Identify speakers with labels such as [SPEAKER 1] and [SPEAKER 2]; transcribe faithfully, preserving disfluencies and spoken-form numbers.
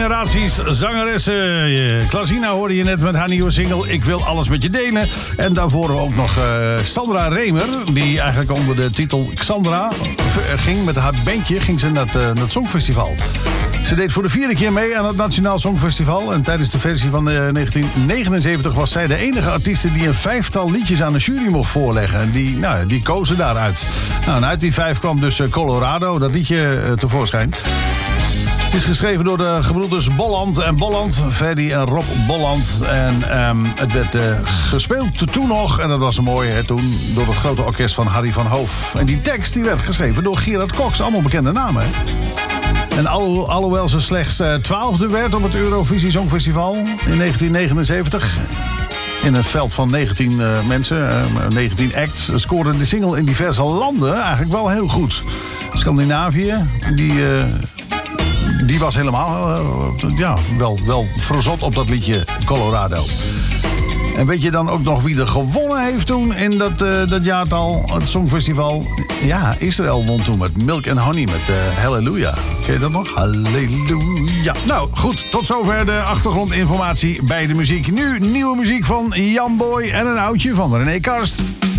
[SPEAKER 1] generaties zangeressen. Klasina hoorde je net met haar nieuwe single Ik wil alles met je delen. En daarvoor ook nog uh, Sandra Remer, die eigenlijk onder de titel Xandra ging. Met haar bandje ging ze naar het, uh, naar het Songfestival. Ze deed voor de vierde keer mee aan het Nationaal Songfestival. En tijdens de versie van uh, negentien negenenzeventig was zij de enige artiest die een vijftal liedjes aan de jury mocht voorleggen. En die, nou, die kozen daaruit. Nou, en uit die vijf kwam dus uh, Colorado, dat liedje uh, tevoorschijn. Het is geschreven door de gebroeders Bolland en Bolland, Ferdy en Rob Bolland. En um, het werd uh, gespeeld toen nog, en dat was een mooie, hè, toen, door het grote orkest van Harry van Hoof. En die tekst die werd geschreven door Gerard Cox, allemaal bekende namen. Hè? En alho- alhoewel ze slechts uh, twaalfde werd op het Eurovisie Songfestival in negentien negenenzeventig... in een veld van negentien uh, mensen, uh, negentien acts, scoorde de single in diverse landen eigenlijk wel heel goed. Scandinavië, die... Uh, Die was helemaal uh, ja, wel, wel verzot op dat liedje Colorado. En weet je dan ook nog wie er gewonnen heeft toen in dat, uh, dat jaartal, het Songfestival? Ja, Israël won toen met Milk and Honey, met uh, Hallelujah. Ken je dat nog? Hallelujah. Nou, goed, tot zover de achtergrondinformatie bij de muziek. Nu nieuwe muziek van Jan Boy en een oudje van René Karst.